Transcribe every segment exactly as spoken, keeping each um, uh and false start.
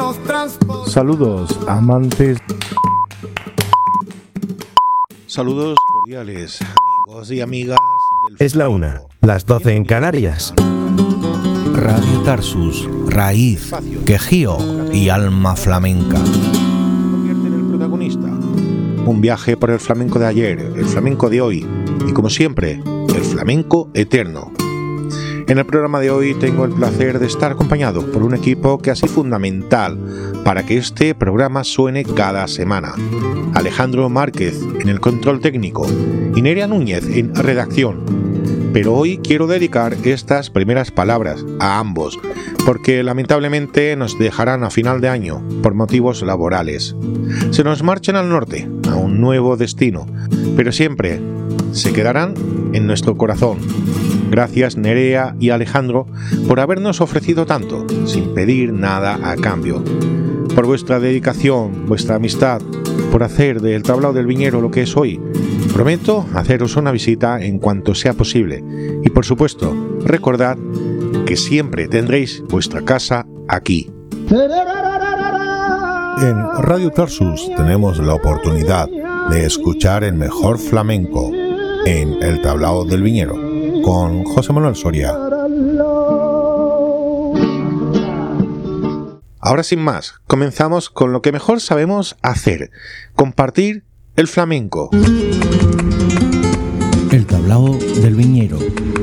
nos transporta. Saludos, amantes. Saludos cordiales, amigos y amigas del Es la una, las doce en Canarias. Radio Tarsus, raíz, quejío y alma flamenca. Se convierte en el protagonista. Un viaje por el flamenco de ayer, el flamenco de hoy y, como siempre, el flamenco eterno. En el programa de hoy tengo el placer de estar acompañado por un equipo que ha sido fundamental para que este programa suene cada semana. Alejandro Márquez en el control técnico y Nerea Núñez en redacción. Pero hoy quiero dedicar estas primeras palabras a ambos, porque lamentablemente nos dejarán a final de año por motivos laborales. Se nos marchan al norte, a un nuevo destino, pero siempre se quedarán en nuestro corazón. Gracias Nerea y Alejandro por habernos ofrecido tanto, sin pedir nada a cambio. Por vuestra dedicación, vuestra amistad, por hacer del Tablao del Viñero lo que es hoy. Prometo haceros una visita en cuanto sea posible. Y por supuesto, recordad que siempre tendréis vuestra casa aquí. En Radio Tarsus tenemos la oportunidad de escuchar el mejor flamenco en el Tablao del Viñero con José Manuel Soria. Ahora sin más, comenzamos con lo que mejor sabemos hacer, compartir el flamenco. El Tablao del Viñero.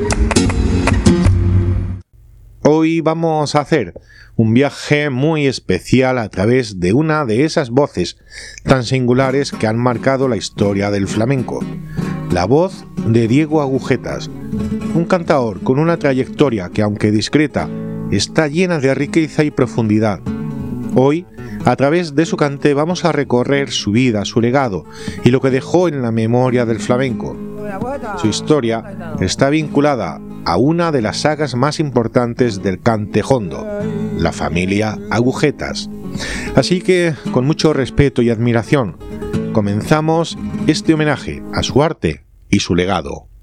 Hoy vamos a hacer un viaje muy especial a través de una de esas voces tan singulares que han marcado la historia del flamenco. La voz de Diego Agujetas, un cantaor con una trayectoria que, aunque discreta, está llena de riqueza y profundidad. Hoy, a través de su cante, vamos a recorrer su vida, su legado y lo que dejó en la memoria del flamenco. Su historia está vinculada a una de las sagas más importantes del cante jondo, la familia Agujetas. Así que, con mucho respeto y admiración, comenzamos este homenaje a su arte y su legado.